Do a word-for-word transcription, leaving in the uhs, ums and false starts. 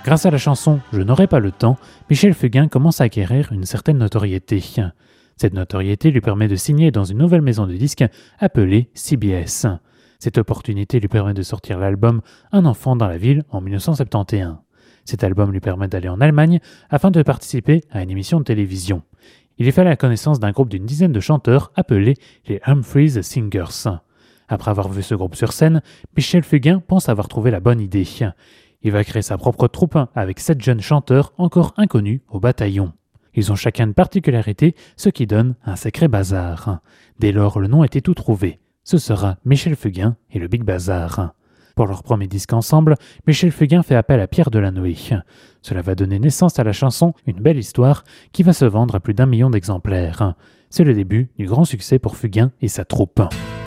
Grâce à la chanson « Je n'aurai pas le temps », Michel Fugain commence à acquérir une certaine notoriété. Cette notoriété lui permet de signer dans une nouvelle maison de disques appelée C B S. Cette opportunité lui permet de sortir l'album « Un enfant dans la ville » en dix-neuf cent soixante et onze. Cet album lui permet d'aller en Allemagne afin de participer à une émission de télévision. Il y fait la connaissance d'un groupe d'une dizaine de chanteurs appelés les Humphreys Singers. Après avoir vu ce groupe sur scène, Michel Fugain pense avoir trouvé la bonne idée. Il va créer sa propre troupe avec sept jeunes chanteurs encore inconnus au bataillon. Ils ont chacun une particularité, ce qui donne un sacré bazar. Dès lors, le nom était tout trouvé. Ce sera Michel Fugain et le Big Bazar. Pour leur premier disque ensemble, Michel Fugain fait appel à Pierre Delanoë. Cela va donner naissance à la chanson Une belle histoire qui va se vendre à plus d'un million d'exemplaires. C'est le début du grand succès pour Fugain et sa troupe.